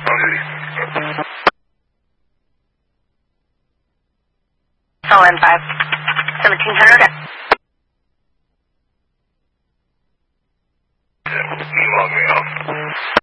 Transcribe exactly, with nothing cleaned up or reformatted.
L N five, seventeen hundred. You log me off.